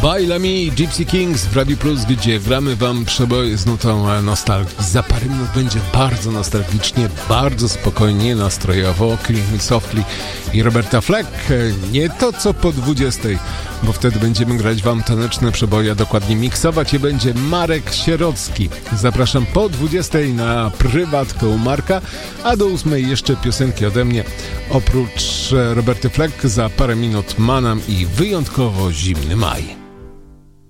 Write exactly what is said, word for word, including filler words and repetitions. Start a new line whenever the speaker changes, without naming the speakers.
Baila Mi, Gypsy Kings w Radio Plus, gdzie gramy wam przeboje z nutą nostalgii. Za parę minut będzie bardzo nostalgicznie, bardzo spokojnie, nastrojowo. Kill Me Softly i Roberta Fleck. Nie to co po dwudziestej, bo wtedy będziemy grać wam taneczne przeboje, a dokładnie miksować je będzie Marek Sierocki. Zapraszam po dwudziestej na prywatkę u Marka, a do ósmej jeszcze piosenki ode mnie. Oprócz Roberty Fleck za parę minut Manam i wyjątkowo zimny maj.